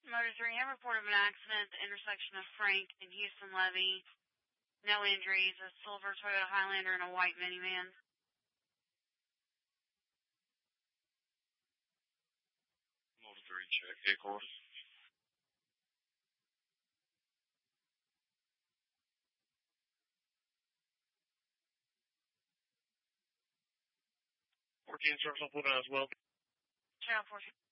Motor 3, have report of an accident at the intersection of Frank and Houston Levy. No injuries, a silver Toyota Highlander and a white minivan. Motor 3, check. Headquarters. Insurance will put on as well. Channel 14.